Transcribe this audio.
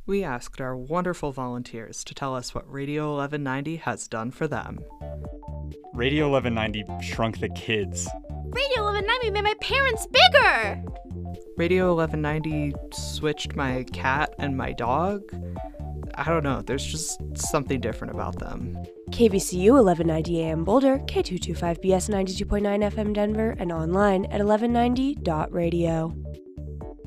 We asked our wonderful volunteers to tell us what Radio 1190 has done for them. Radio 1190 shrunk the kids. Radio 1190 made my parents bigger! Radio 1190 switched my cat and my dog. I don't know, there's just something different about them. KVCU 1190 AM Boulder, K225BS 92.9 FM Denver, and online at 1190.radio.